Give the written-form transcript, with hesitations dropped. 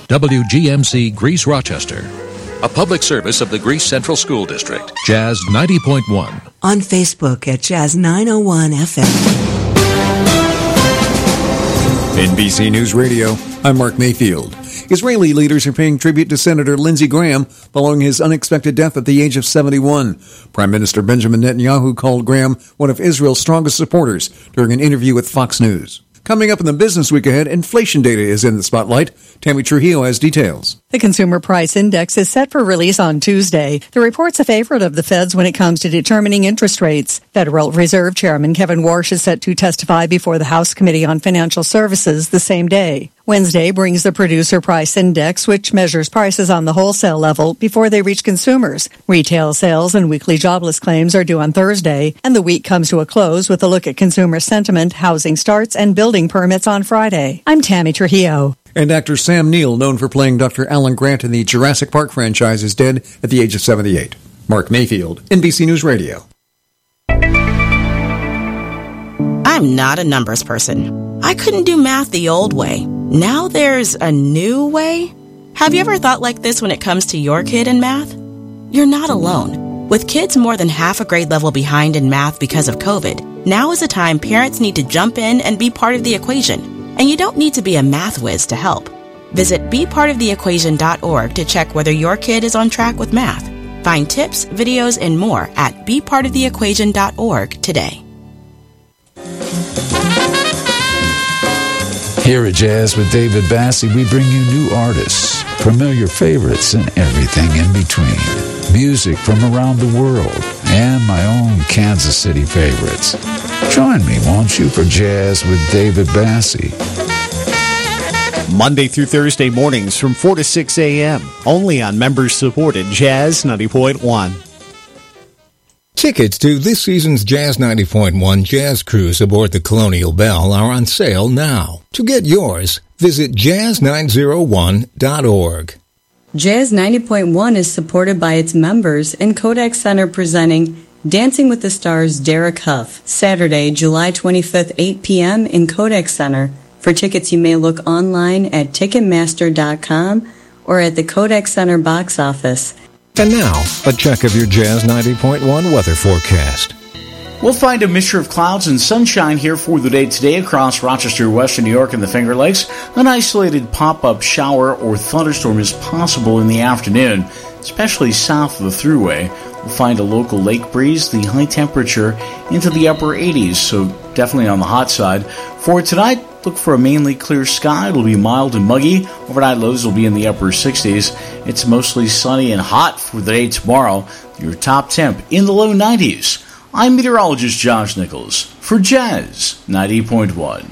WGMC Greece Rochester. A public service of the Greece Central School District. Jazz 90.1. On Facebook at Jazz 901 FM. NBC News Radio, I'm Mark Mayfield. Israeli leaders are paying tribute to Senator Lindsey Graham following his unexpected death at the age of 71. Prime Minister Benjamin Netanyahu called Graham one of Israel's strongest supporters during an interview with Fox News. Coming up in the business week ahead, inflation data is in the spotlight. Tammy Trujillo has details. The Consumer Price Index is set for release on Tuesday. The report's a favorite of the Fed's when it comes to determining interest rates. Federal Reserve Chairman Kevin Warsh is set to testify before the House Committee on Financial Services the same day. Wednesday brings the Producer Price Index, which measures prices on the wholesale level before they reach consumers. Retail sales and weekly jobless claims are due on Thursday, and the week comes to a close with a look at consumer sentiment, housing starts, and building permits on Friday. I'm Tammy Trujillo. And actor Sam Neill, known for playing Dr. Alan Grant in the Jurassic Park franchise, is dead at the age of 78. Mark Mayfield, NBC News Radio. I'm not a numbers person. I couldn't do math the old way. Now there's a new way? Have you ever thought like this when it comes to your kid in math? You're not alone. With kids more than half a grade level behind in math because of COVID, now is a time parents need to jump in and be part of the equation. And you don't need to be a math whiz to help. Visit bepartoftheequation.org to check whether your kid is on track with math. Find tips, videos, and more at bepartoftheequation.org today. Here at Jazz with David Bassi, we bring you new artists, familiar favorites, and everything in between. Music from around the world, and my own Kansas City favorites. Join me, won't you, for Jazz with David Bassi. Monday through Thursday mornings from 4 to 6 a.m. Only on members-supported Jazz 90.1. Tickets to this season's Jazz 90.1 Jazz Cruise aboard the Colonial Belle are on sale now. To get yours, visit jazz901.org. Jazz 90.1 is supported by its members and Kodak Center presenting Dancing with the Stars Derek Huff, Saturday, July 25th, 8 p.m. in Kodak Center. For tickets, you may look online at Ticketmaster.com or at the Kodak Center box office. And now, a check of your Jazz 90.1 weather forecast. We'll find a mixture of clouds and sunshine here for the day today across Rochester, Western New York, and the Finger Lakes. An isolated pop-up shower or thunderstorm is possible in the afternoon, especially south of the Thruway. We'll find a local lake breeze, the high temperature into the upper 80s, so definitely on the hot side. For tonight, look for a mainly clear sky. It'll be mild and muggy. Overnight lows will be in the upper 60s. It's mostly sunny and hot for the day tomorrow. Your top temp in the low 90s. I'm meteorologist Josh Nichols for Jazz 90.1.